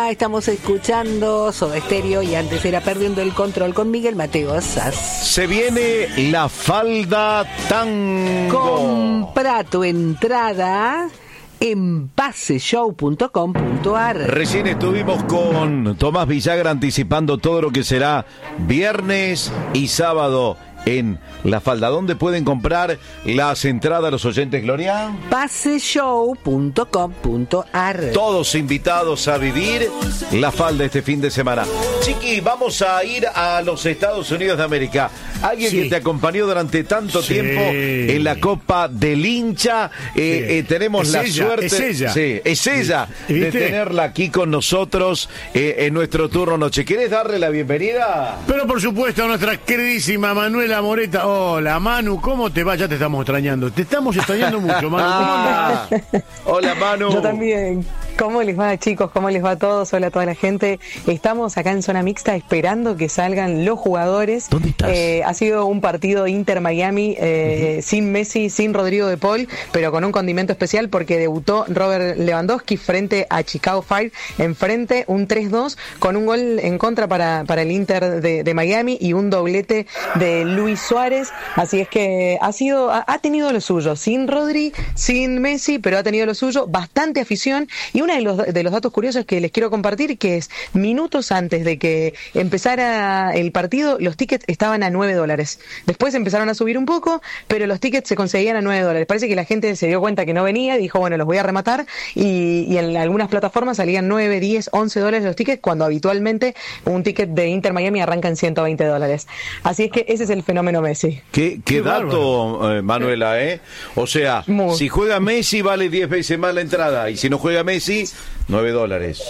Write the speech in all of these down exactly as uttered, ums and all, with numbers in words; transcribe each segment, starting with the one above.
Estamos escuchando Soda Stereo y antes era Perdiendo el Control con Miguel Mateo Sass. Se viene la falda tango. Compra tu entrada en base show punto com punto a r. Recién estuvimos con Tomás Villagra anticipando todo lo que será viernes y sábado en La Falda. ¿Dónde pueden comprar las entradas los oyentes, Gloria? base show punto com punto a r. Todos invitados a vivir La Falda este fin de semana. Chiqui, vamos a ir a los Estados Unidos de América. Alguien sí. que te acompañó durante tanto sí. tiempo en la Copa del Hincha. Eh, sí. eh, tenemos es la ella, suerte. Es ella. Sí, es ella ¿Viste? de tenerla aquí con nosotros eh, en nuestro turno noche. ¿Querés darle la bienvenida? Pero por supuesto a nuestra queridísima Manuela Moreta. Hola, Manu, ¿cómo te va? Ya te estamos extrañando. Te estamos extrañando mucho, Manu. ¿Cómo ah, hola, Manu. Yo también. ¿Cómo les va, chicos? ¿Cómo les va a todos? Hola a toda la gente. Estamos acá en Zona Mixta esperando que salgan los jugadores. ¿Dónde estás? Eh, ha sido un partido Inter-Miami eh, uh-huh. sin Messi, sin Rodrigo de Paul, pero con un condimento especial porque debutó Robert Lewandowski frente a Chicago Fire, enfrente un tres dos con un gol en contra para, para el Inter de, de Miami y un doblete de Luis Suárez. Así es que ha sido, ha, ha tenido lo suyo, sin Rodri, sin Messi, pero ha tenido lo suyo, bastante afición. Y uno de los, de los datos curiosos que les quiero compartir, que es minutos antes de que empezara el partido, los tickets estaban a nueve dólares. Después empezaron a subir un poco, pero los tickets se conseguían a nueve dólares. Parece que la gente se dio cuenta que no venía y dijo, bueno, los voy a rematar. Y, y en algunas plataformas salían nueve, diez, once dólares los tickets, cuando habitualmente un ticket de Inter Miami arranca en ciento veinte dólares. Así es que ese es el fenómeno Messi. Qué, qué, qué dato, eh, Manuela, ¿eh? O sea, Muy. si juega Messi vale diez veces más la entrada, y si no juega Messi, nueve dólares.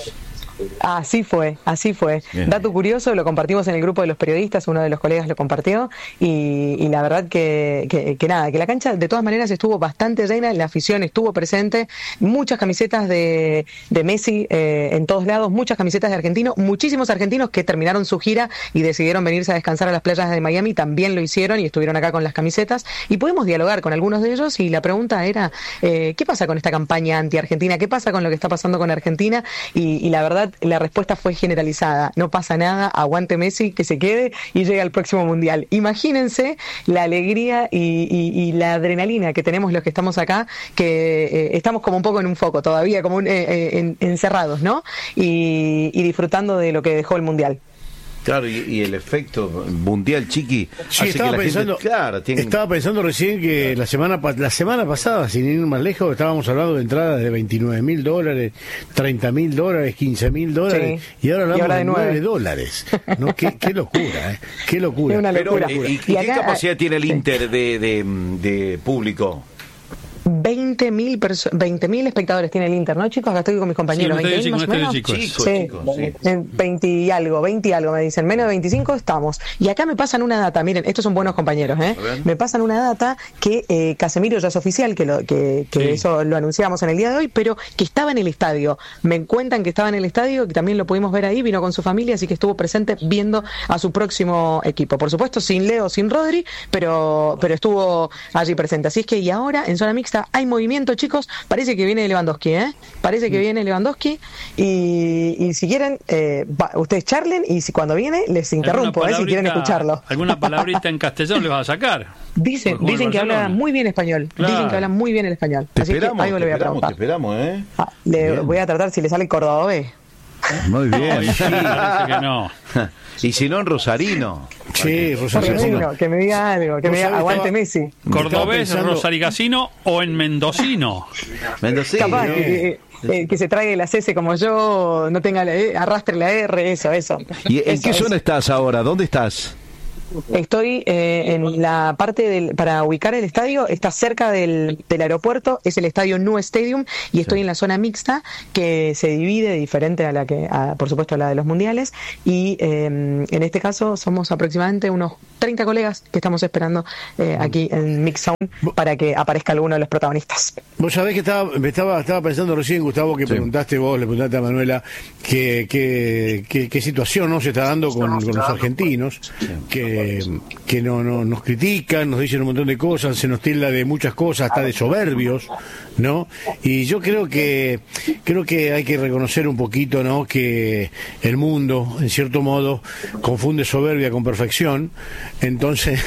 Así fue, así fue. Bien. Dato curioso, lo compartimos en el grupo de los periodistas, uno de los colegas lo compartió, y, y la verdad que, que, que nada, que la cancha de todas maneras estuvo bastante llena, la afición estuvo presente, muchas camisetas de, de Messi eh, en todos lados, muchas camisetas de argentinos, muchísimos argentinos que terminaron su gira y decidieron venirse a descansar a las playas de Miami, también lo hicieron y estuvieron acá con las camisetas, y pudimos dialogar con algunos de ellos, y la pregunta era, eh, ¿qué pasa con esta campaña anti-argentina? ¿Qué pasa con lo que está pasando con Argentina? Y, y la verdad, la respuesta fue generalizada, no pasa nada, aguante Messi, que se quede y llegue al próximo Mundial. Imagínense la alegría y, y, y la adrenalina que tenemos los que estamos acá, que eh, estamos como un poco en un foco todavía, como un, eh, eh, en, encerrados, ¿no? Y, y disfrutando de lo que dejó el Mundial. Claro, y, y el efecto mundial, Chiqui. Sí, estaba pensando, gente, claro, tiene... estaba pensando recién que la semana la semana pasada, sin ir más lejos, estábamos hablando de entradas de veintinueve mil dólares, treinta mil dólares, quince mil dólares, sí. y ahora hablamos y ahora de, de nueve dólares. ¿No? qué, qué locura, ¿eh? Qué locura. Es una locura. Pero, ¿y, y, y acá, qué capacidad tiene el Inter de, de, de público? veinte mil perso- veinte mil espectadores tiene el Inter, ¿no, chicos? Acá estoy con mis compañeros. Sí, veinte mil más o menos. Chicos, chicos, sí, chicos, sí. veinte y algo, veinte y algo me dicen. Menos de veinticinco estamos. Y acá me pasan una data, miren, estos son buenos compañeros, ¿eh? Me pasan una data que eh, Casemiro ya es oficial, que, lo, que, que sí. eso lo anunciamos en el día de hoy, pero que estaba en el estadio. Me cuentan que estaba en el estadio, que también lo pudimos ver ahí, vino con su familia, así que estuvo presente viendo a su próximo equipo. Por supuesto, sin Leo, sin Rodri, pero, pero estuvo allí presente. Así es que, y ahora, en Zona Mixta, hay movimiento, chicos, parece que viene Lewandowski, ¿eh? Parece que viene Lewandowski y, y si quieren, eh, va, ustedes charlen y si cuando viene les interrumpo, ¿eh? Si quieren escucharlo. ¿Alguna palabrita en castellano les vas a sacar? Dicen, dicen que habla muy bien español, claro. Dicen que habla muy bien el español. Te Así esperamos, que algo te le voy a esperamos, preguntar. te esperamos, ¿eh? Ah, le bien. Voy a tratar si le sale cordobés. Muy bien. No, sí, parece que no. Y si no, en Rosarino. Sí, Rosarino. Rosarino. Que me diga algo, que me diga, aguante estaba, Messi. Cordobés, pensando... rosarigacino o en mendocino. Mendocino. Capaz no. que, que, que se traiga la C como yo, no tenga la E, arrastre la R, eso, eso. ¿Y en eso, qué eso. zona estás ahora? ¿Dónde estás? Estoy eh, en la parte del, para ubicar el estadio, está cerca del, del aeropuerto, es el estadio Nu Stadium y estoy sí. en la zona mixta que se divide diferente a la que, a, por supuesto, a la de los mundiales y eh, en este caso somos aproximadamente unos treinta colegas que estamos esperando eh, aquí en Mix Sound para que aparezca alguno de los protagonistas. Vos sabés que estaba, estaba, estaba pensando recién, Gustavo, que sí. preguntaste vos, le preguntaste a Manuela que, que, que, qué situación no se está dando con, con los argentinos, que que, que no, no nos critican, nos dicen un montón de cosas, se nos tilda de muchas cosas, hasta de soberbios, ¿no? Y yo creo que creo que hay que reconocer un poquito, ¿no?, que el mundo, en cierto modo, confunde soberbia con perfección. Entonces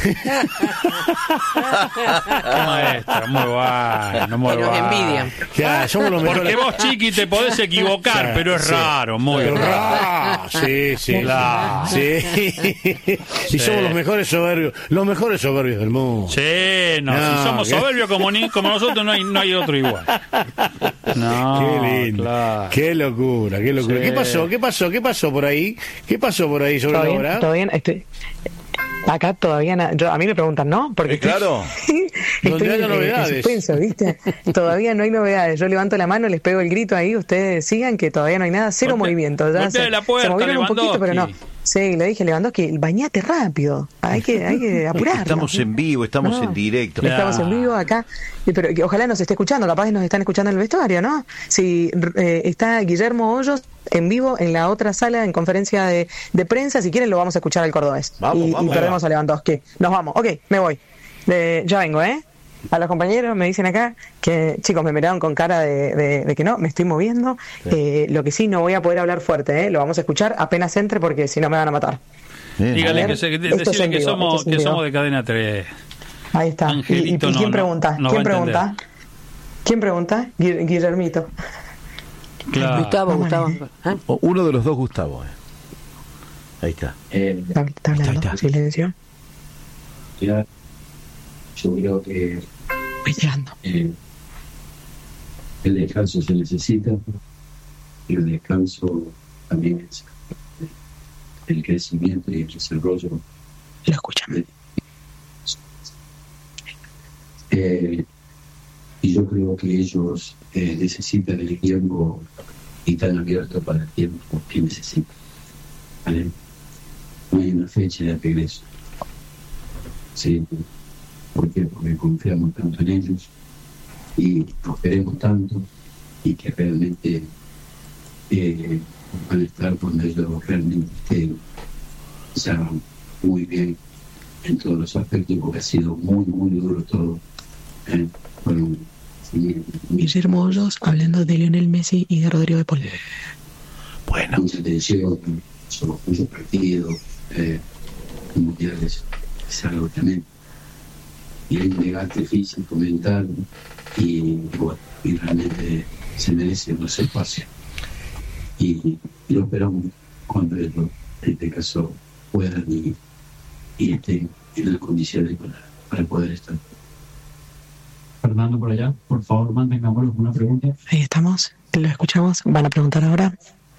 maestro, muy bueno, muy bueno. Nos envidian. Ya, somos los mejores. Porque vos, Chiqui, te podés equivocar, claro, pero es sí, raro, muy pero raro. raro. Sí, sí, Claro. sí. Y Sí. somos los mejores soberbios, los mejores soberbios del mundo. Sí, no, No, si somos ¿qué? soberbios como, ni, como nosotros, no hay, no hay otro igual. No, Qué lindo, claro. qué locura, qué locura. Sí. ¿Qué pasó? ¿Qué pasó? ¿Qué pasó por ahí? ¿Qué pasó por ahí sobre la ¿Todo hora? bien? ¿Todo bien? Estoy... Acá todavía na... yo, a mí me preguntan, ¿no? Porque Eh, claro. estoy, Donde haya en- novedades. en suspenso, ¿viste? Todavía no hay novedades. Yo levanto la mano, les pego el grito ahí, ustedes sigan que todavía no hay nada, cero Golpe- movimiento. Ya golpeale se, la puerta, se movieron un poquito, pero no. Lewandowski. Sí, le dije, Lewandowski, bañate rápido. Hay que, hay que apurar. Estamos en vivo, estamos No. en directo. Claro. Estamos en vivo acá, y pero que ojalá nos esté escuchando, capaz nos están escuchando en el vestuario, ¿no? Si eh, está Guillermo Hoyos en vivo en la otra sala en conferencia de, de prensa, si quieren lo vamos a escuchar al cordobés. Vamos, y, vamos, y perdemos a Lewandowski. Nos vamos, ok, me voy. Eh, ya vengo, ¿eh? A los compañeros me dicen acá que, chicos, me miraron con cara de, de, de que no, me estoy moviendo. Eh, lo que sí, no voy a poder hablar fuerte, ¿eh? Lo vamos a escuchar apenas entre porque si no me van a matar. Bien. Dígale A ver, que, se, de- esto es decirle en que vivo, somos, esto es en que vivo. somos de Cadena tres. Ahí está. ¿Y, y Angelito no, quién no, pregunta? no ¿Quién va a pregunta? ¿Quién pregunta? Gui- Guillermito. Claro. Gustavo, Vamos, Gustavo. nene. ¿Ah? O uno de los dos Gustavo. eh. Ahí está. Eh, ¿Está, está hablando? Ahí está. Silencio. ya, yo creo que Voy llegando. eh, el descanso se necesita, y el descanso también es el crecimiento y el desarrollo. Lo escuchan. Eh, y yo creo que ellos eh, necesitan el tiempo y están abiertos para el tiempo que necesitan. ¿Vale? No hay una fecha de regreso. Sí. ¿Por qué? Porque confiamos tanto en ellos y los queremos tanto y que realmente eh, van a estar cuando ellos realmente estén ya muy bien en todos los aspectos, porque ha sido muy, muy duro todo. Eh, bueno, sí, Guillermo Hoyos hablando de Lionel Messi y de Rodrigo de Paul. Bueno. mucha tensión, son muchos partidos, eh, mundiales, es algo tremendo. Y hay un desgaste físico, mental, y, bueno, y realmente se merece los espacios. Y, y lo esperamos cuando ellos, en este caso, puedan y, y estén en las condiciones para, para poder estar. Fernando, por allá, por favor, mándenme una pregunta. Ahí estamos, lo escuchamos. Van a preguntar ahora.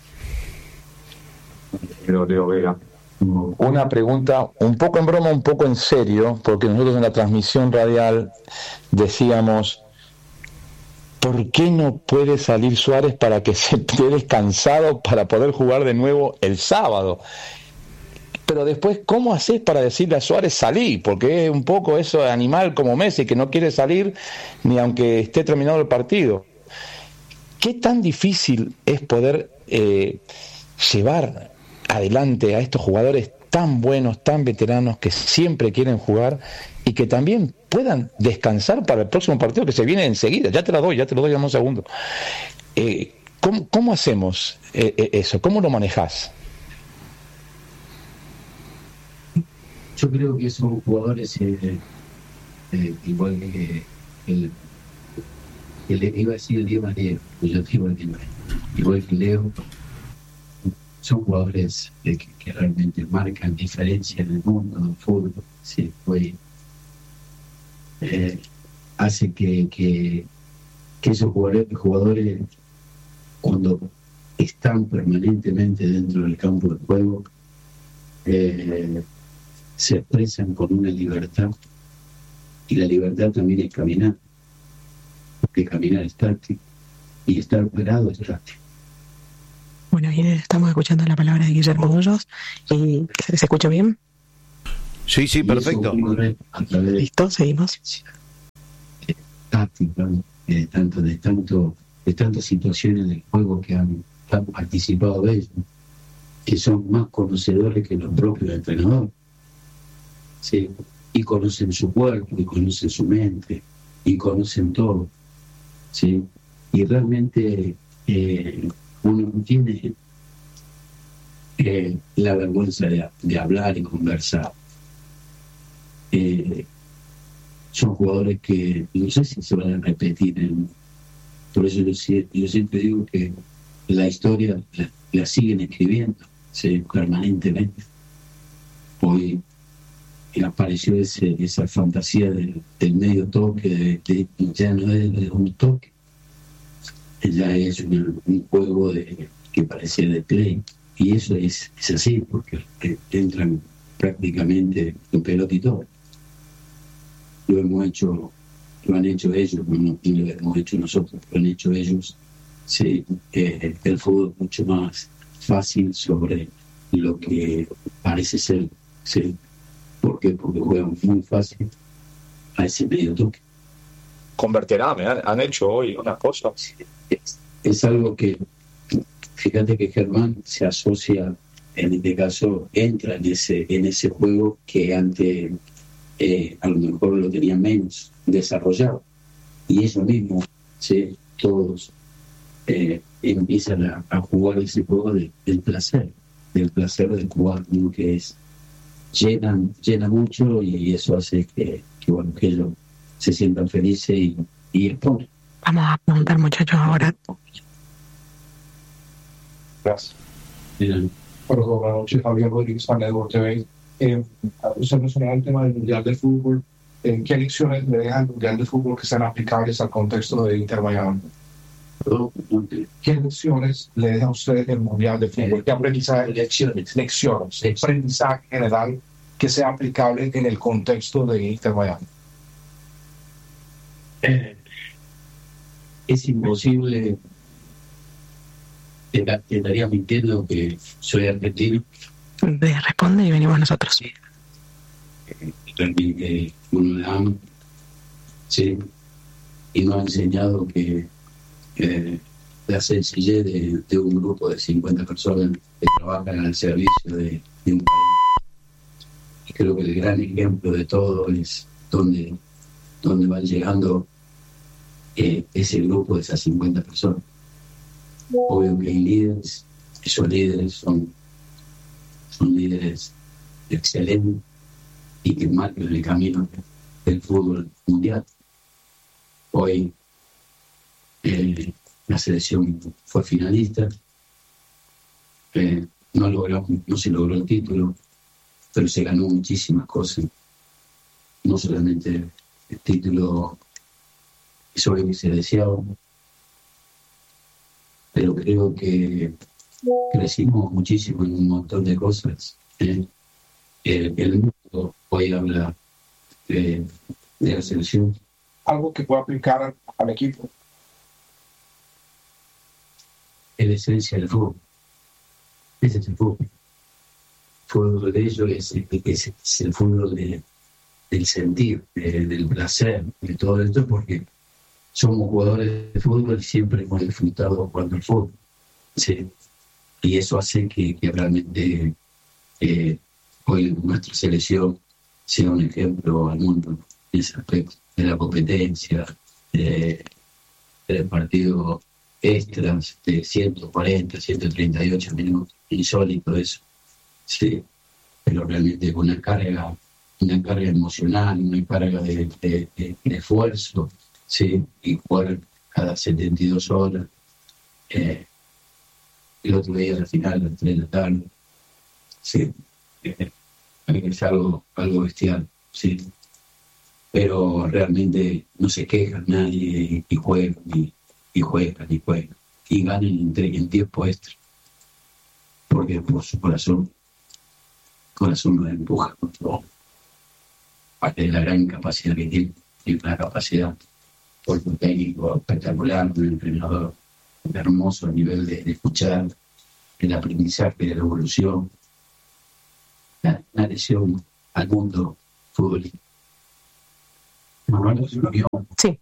Leo Vega. Una pregunta un poco en broma, un poco en serio, porque nosotros en la transmisión radial decíamos, ¿por qué no puede salir Suárez para que se esté descansado para poder jugar de nuevo el sábado? Pero después, ¿cómo haces para decirle a Suárez salí? Porque es un poco eso de animal como Messi, que no quiere salir ni aunque esté terminado el partido. ¿Qué tan difícil es poder eh, llevar adelante a estos jugadores tan buenos, tan veteranos, que siempre quieren jugar y que también puedan descansar para el próximo partido que se viene enseguida? Ya te lo doy, ya te lo doy en un segundo. Eh, ¿cómo, ¿Cómo hacemos eh, eso? ¿Cómo lo manejás? Yo creo que son jugadores eh, eh, igual que el, el, iba a decir el Diego Leo, yo digo el Diego, igual que Leo, son jugadores eh, que, que realmente marcan diferencia en el mundo del fútbol. Sí, fue, eh, hace que, que, que esos jugadores, jugadores, cuando están permanentemente dentro del campo de juego, eh, se expresan con una libertad, y la libertad también es caminar, porque caminar es táctico y estar parado es táctico. Bueno, ahí estamos escuchando la palabra de Guillermo Hoyos. ¿Y se, se escucha bien? Sí, sí, perfecto. A través de ¿Listo? Seguimos. táctica, eh, tanto de tanto de tantas situaciones del juego que han, que han participado de ellos, que son más conocedores que los propios entrenadores. ¿sí? Y conocen su cuerpo, y conocen su mente, y conocen todo, ¿sí? Y realmente eh, uno no tiene eh, la vergüenza de, de hablar y conversar. Eh, son jugadores que no sé si se van a repetir en, por eso yo, yo siempre digo que la historia la, la siguen escribiendo, ¿sí? Permanentemente. Hoy apareció ese, esa fantasía del, del medio toque, de, de, ya no es de un toque, ya es una, un juego de, que parecía de play, y eso es, es así, porque entran prácticamente en pelota y todo. Lo hemos hecho, lo han hecho ellos, no, no lo hemos hecho nosotros, lo han hecho ellos. Sí, eh, el fútbol es mucho más fácil sobre lo que parece ser, sí. ¿Por qué? Porque juegan muy fácil a ese medio toque. Convertirá, me han, han hecho hoy una cosa. Es, es algo que, fíjate que Germán se asocia, en este caso, entra en ese, en ese juego que antes eh, a lo mejor lo tenían menos desarrollado. Y eso mismo, ¿sí? Todos eh, empiezan a, a jugar ese juego de, del placer, del placer de jugar, ¿no? Que es llena, llena mucho, y eso hace que, que, bueno, que ellos se sientan felices y, y exponen. Vamos a preguntar, muchachos, ahora. Gracias. Miren. Buenas noches, Javier Rodríguez, Pan Network T V. Eh, usted mencionaba el tema del Mundial de Fútbol. Eh, ¿Qué lecciones le deja el Mundial de Fútbol que sean aplicables al contexto de Inter Miami? ¿Qué lecciones le deja a usted el Mundial de Fútbol? ¿Qué aprendizaje? Lecciones. Lecciones. Aprendizaje general que sea aplicable en el contexto de Inter Miami. Eh, es imposible. Te, te estaría mintiendo que soy argentino. De responde y venimos nosotros. Realmente uno le ama, sí, y nos ha enseñado que eh, la sencillez de, de un grupo de cincuenta personas que trabajan al servicio de, de un país. Y creo que el gran ejemplo de todo es donde, donde van llegando eh, ese grupo de esas cincuenta personas. Obvio que hay líderes, esos líderes son, son líderes excelentes y que marcan el camino del fútbol mundial. Hoy eh, la selección fue finalista, eh, no, logró, no se logró el título, pero se ganó muchísimas cosas. No solamente el título, es obvio que se deseaba, pero creo que crecimos muchísimo en un montón de cosas. Eh, el, el mundo hoy habla de, de la selección. Algo que pueda aplicar al equipo. Es la esencia del fútbol. Ese es el fútbol. El fútbol de ellos es, es, es el fútbol de, del sentir, de, del placer, de todo esto, porque somos jugadores de fútbol y siempre hemos disfrutado jugando al fútbol. ¿Sí? Y eso hace que, que realmente eh, hoy nuestra selección sea un ejemplo al mundo en ese aspecto, de la competencia, de, del partido extras de ciento cuarenta, ciento treinta y ocho minutos, insólito eso, sí, pero realmente con una carga, una carga emocional, una carga de, de, de, de esfuerzo, sí, y jugar cada setenta y dos horas. Eh, el otro día al final, a las tres de la tarde, sí, eh, es algo, algo bestial, sí, pero realmente no se quejan nadie y, y juegan y, y juegan y juegan y ganan en, en tiempo extra, porque por su corazón, corazón nos empuja con todo, parte de la gran capacidad que tiene, tiene una capacidad por un técnico espectacular, un entrenador hermoso a nivel de, de escuchar el aprendizaje de la evolución, la, la lesión al mundo futbolístico. Manuel, sí.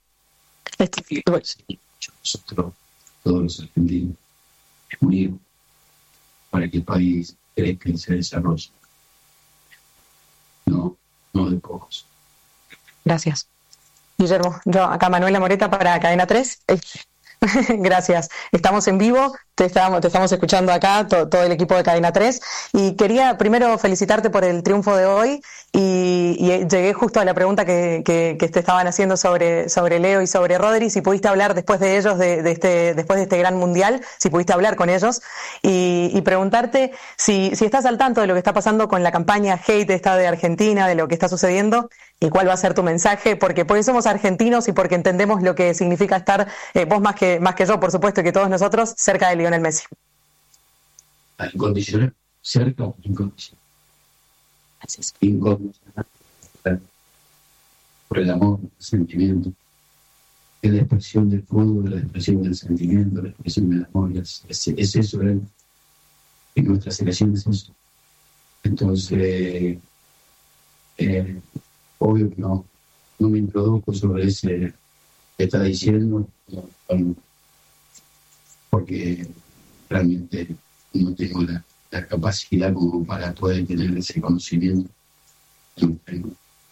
Nosotros, todos los argentinos, es unir para que el país crezca y se desarrolle. No, no de pocos. Gracias. Guillermo, yo acá Manuela Moreta para Cadena tres. Gracias. Estamos en vivo, te estamos, te estamos escuchando acá, to, todo el equipo de Cadena tres, y quería primero felicitarte por el triunfo de hoy, y, y llegué justo a la pregunta que, que, que te estaban haciendo sobre, sobre Leo y sobre Rodri, si pudiste hablar después de ellos, de, de este, después de este gran mundial, si pudiste hablar con ellos, y, y preguntarte si, si estás al tanto de lo que está pasando con la campaña hate esta de Argentina, de lo que está sucediendo, y cuál va a ser tu mensaje, porque porque somos argentinos y porque entendemos lo que significa estar, eh, vos más que más que yo, por supuesto, y que todos nosotros, cerca de Lionel Messi. Incondicional, cerca o incondicional. Gracias. Incondicional. Por el amor, el sentimiento. Es la expresión del fútbol, la expresión del sentimiento, la expresión del amor. Es, es, es eso, ¿eh? Y nuestra selección es eso. Entonces, eh, obvio que no, no me introduzco sobre ese que está diciendo, no, porque realmente no tengo la, la capacidad como para poder tener ese conocimiento. No tengo.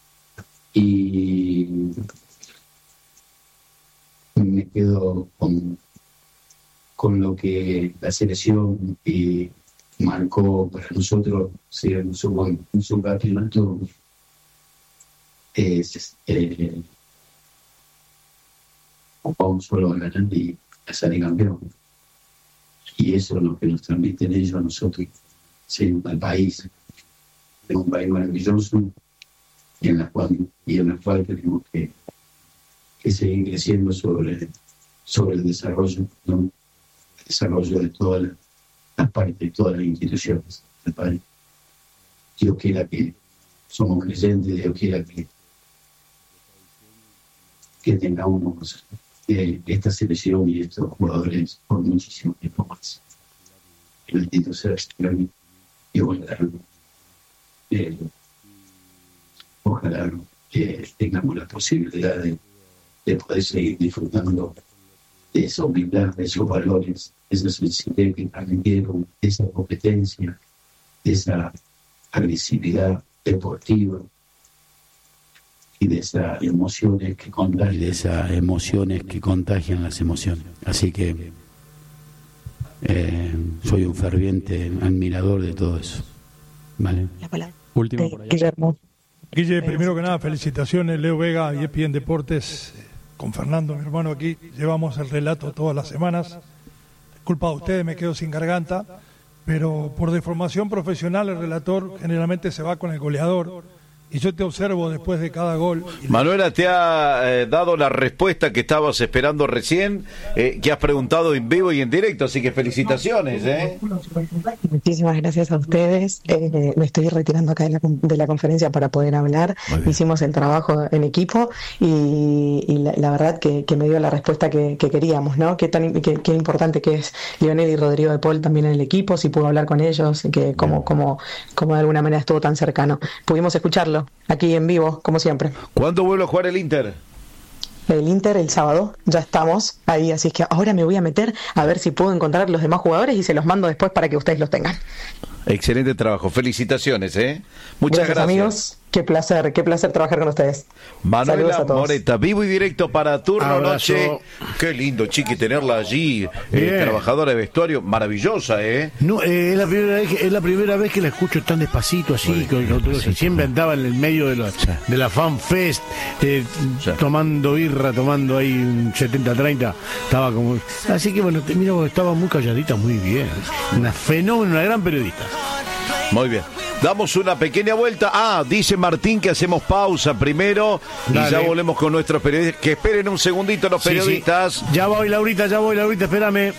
Y me quedo con, con lo que la selección y marcó para nosotros, ser un subcampeonato es eh, vamos solo a ganar y a salir campeón. Y eso es lo que nos transmiten ellos a nosotros, ser un país, un país maravilloso y en la cual, y en la cual tenemos que, que seguir creciendo sobre, sobre el desarrollo, ¿no? El desarrollo de todas las, las partes, de todas las instituciones del país. Dios quiera que somos creyentes, Dios quiera que que tengamos eh, esta selección y estos jugadores por muchísimo tiempo más. El bendito sea el y ojalá, eh, ojalá eh, tengamos la posibilidad de, de poder seguir disfrutando de esa humildad, de esos valores, de esa sensibilidad que transmitieron, de esa competencia, de esa agresividad deportiva, y de esas emociones que contagian. Y de esas emociones que contagian las emociones. Así que eh, soy un ferviente admirador de todo eso. ¿Vale? La palabra. Último por allá. Guillermo. Guille, primero que nada, felicitaciones, Leo Vega y E S P N Deportes. Con Fernando, mi hermano, aquí llevamos el relato todas las semanas. Culpa de ustedes, me quedo sin garganta, pero por deformación profesional el relator generalmente se va con el goleador. Y yo te observo después de cada gol. Manuela te ha eh, dado la respuesta que estabas esperando recién, eh, que has preguntado en vivo y en directo, así que felicitaciones. ¿eh? Muchísimas gracias a ustedes. Eh, me estoy retirando acá de la, de la conferencia para poder hablar. Hicimos el trabajo en equipo y, y la, la verdad que, que me dio la respuesta que, que queríamos, ¿no? Qué tan qué, qué importante que es Lionel y Rodrigo de Paul también en el equipo, si pudo hablar con ellos, que como, como, como de alguna manera estuvo tan cercano. Pudimos escucharlo aquí en vivo, como siempre. ¿Cuándo vuelve a jugar el Inter? El Inter el sábado, ya estamos ahí, así que ahora me voy a meter a ver si puedo encontrar los demás jugadores y se los mando después para que ustedes los tengan. Excelente trabajo, felicitaciones, ¿eh? Muchas gracias, gracias. Amigos, qué placer, qué placer trabajar con ustedes. Manuela Moreta, vivo y directo para Turno Abrazo. Noche. Qué lindo, Chiqui, tenerla allí, eh, trabajadora de vestuario, maravillosa, ¿eh? No, eh, es, la primera vez que, es la primera vez que la escucho tan despacito, así, con, con, con, siempre andaba en el medio de la, de la Fan Fest, eh, tomando birra, tomando ahí un setenta treinta, estaba como... Así que bueno, te, mira, estaba muy calladita, muy bien. Una fenómeno, una gran periodista. Muy bien. Damos una pequeña vuelta. Ah, dice Martín que hacemos pausa primero y Dale. ya volvemos con nuestros periodistas. Que esperen un segundito los periodistas. Sí, sí. Ya voy, Laurita, ya voy, Laurita, espérame.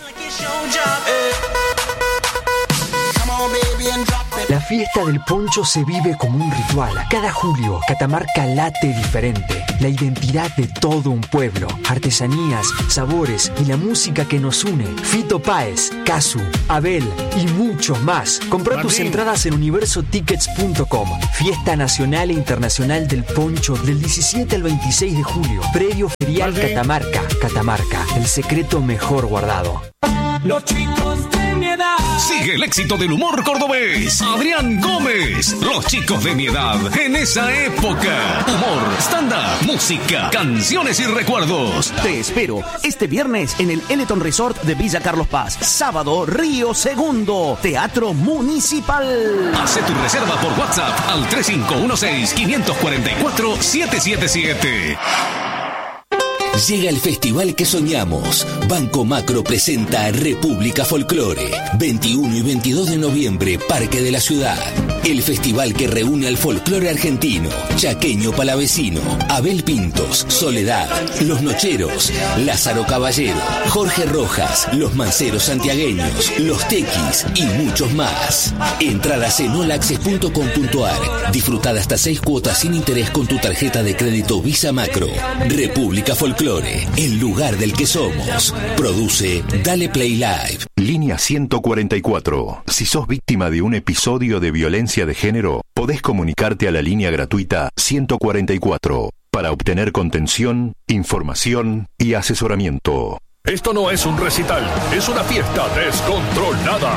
La fiesta del poncho se vive como un ritual. Cada julio, Catamarca late diferente. La identidad de todo un pueblo. Artesanías, sabores y la música que nos une. Fito Páez, Casu, Abel y muchos más. Comprá tus entradas en universo tickets punto com. Fiesta nacional e internacional del poncho del diecisiete al veintiséis de julio. Previo ferial Catamarca. Catamarca, el secreto mejor guardado. Los chicos de mi piedad. Sigue el éxito del humor cordobés. Adrián Gómez. Los chicos de mi edad en esa época. Humor, stand-up, música, canciones y recuerdos. Te espero este viernes en el Eleton Resort de Villa Carlos Paz. Sábado, Río Segundo, Teatro Municipal. Hace tu reserva por WhatsApp al tres cinco uno seis, cinco cuatro cuatro, siete siete siete. Llega el festival que soñamos. Banco Macro presenta República Folclore. veintiuno y veintidós de noviembre, Parque de la Ciudad. El festival que reúne al folclore argentino, chaqueño palavecino, Abel Pintos, Soledad, Los Nocheros, Lázaro Caballero, Jorge Rojas, Los Manceros Santiagueños, Los Tequis y muchos más. Entradas en all access punto com punto a r. Disfrutada hasta seis cuotas sin interés con tu tarjeta de crédito Visa Macro. República Folclore. El lugar del que somos. Produce Dale Play Live. Línea ciento cuarenta y cuatro. Si sos víctima de un episodio de violencia de género, podés comunicarte a la línea gratuita ciento cuarenta y cuatro para obtener contención, información y asesoramiento. Esto no es un recital, es una fiesta descontrolada.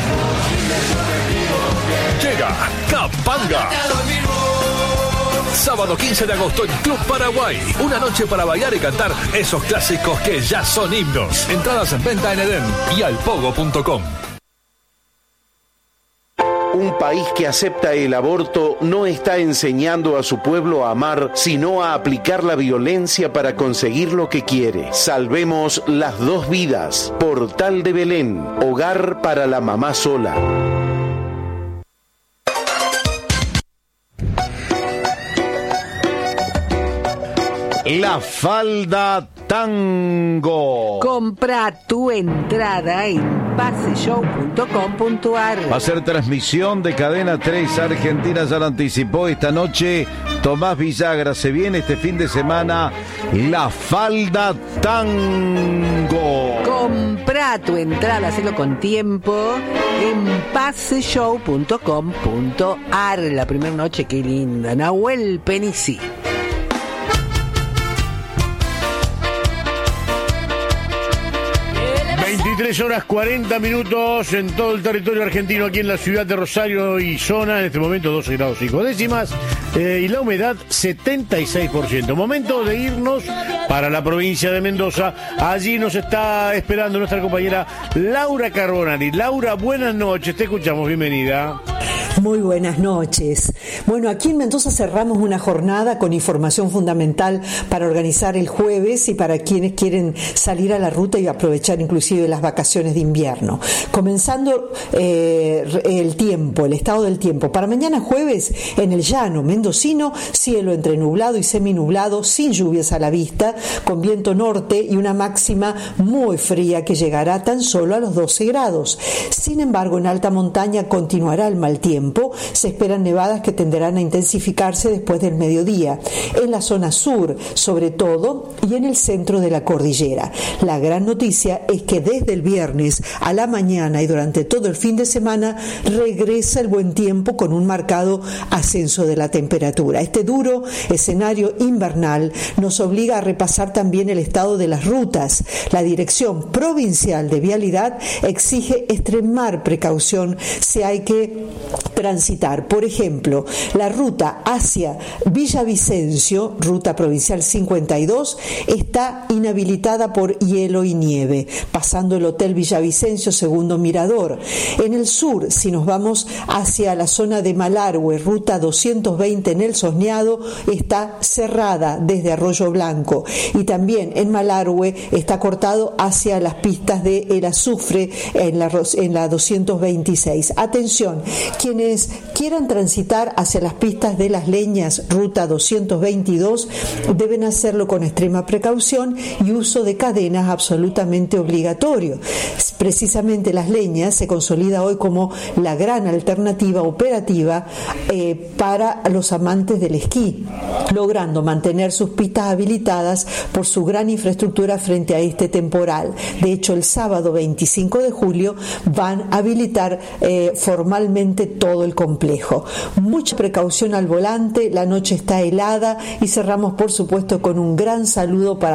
Llega Capanga. Sábado quince de agosto en Club Paraguay. Una noche para bailar y cantar esos clásicos que ya son himnos. Entradas en venta en Edén y alpogo punto com. Un país que acepta el aborto no está enseñando a su pueblo a amar, sino a aplicar la violencia para conseguir lo que quiere. Salvemos las dos vidas. Portal de Belén. Hogar para la mamá sola. La Falda Tango. Compra tu entrada en pase show punto com punto a r. Va a ser transmisión de Cadena tres Argentina, ya lo anticipó esta noche Tomás Villagra. Se viene este fin de semana La Falda Tango. Compra tu entrada, hacelo con tiempo en pase show punto com punto a r. La primera noche, qué linda. Nahuel Penici. veintitrés horas cuarenta minutos en todo el territorio argentino, aquí en la ciudad de Rosario y zona, en este momento doce grados cinco décimas, eh, y la humedad setenta y seis por ciento. Momento de irnos para la provincia de Mendoza. Allí nos está esperando nuestra compañera Laura Carbonari. Laura, buenas noches, te escuchamos, bienvenida. Muy buenas noches. Bueno, aquí en Mendoza cerramos una jornada con información fundamental para organizar el jueves y para quienes quieren salir a la ruta y aprovechar inclusive las vacaciones de invierno. Comenzando eh, el tiempo, el estado del tiempo. Para mañana jueves, en el llano mendocino, cielo entre nublado y seminublado, sin lluvias a la vista, con viento norte y una máxima muy fría que llegará tan solo a los doce grados. Sin embargo, en alta montaña continuará el mal tiempo. Se esperan nevadas que tenderán a intensificarse después del mediodía, en la zona sur sobre todo y en el centro de la cordillera. La gran noticia es que desde el viernes a la mañana y durante todo el fin de semana regresa el buen tiempo con un marcado ascenso de la temperatura. Este duro escenario invernal nos obliga a repasar también el estado de las rutas. La Dirección Provincial de Vialidad exige extremar precaución si hay que transitar. Por ejemplo, la ruta hacia Villavicencio, ruta provincial cincuenta y dos, está inhabilitada por hielo y nieve, pasando el Hotel Villavicencio Segundo Mirador. En el sur, si nos vamos hacia la zona de Malargüe, ruta doscientos veinte en el Sosneado, está cerrada desde Arroyo Blanco. Y también en Malargüe está cortado hacia las pistas de El Azufre en la, en la doscientos veintiséis. Atención, quienes quieran transitar hacia las pistas de Las Leñas, ruta doscientos veintidós, deben hacerlo con extrema precaución y uso de cadenas absolutamente obligatorio. Precisamente Las Leñas se consolida hoy como la gran alternativa operativa eh, para los amantes del esquí, logrando mantener sus pistas habilitadas por su gran infraestructura frente a este temporal. De hecho, el sábado veinticinco de julio van a habilitar eh, formalmente todo el complejo. Mucha precaución al volante, la noche está helada y cerramos por supuesto con un gran saludo para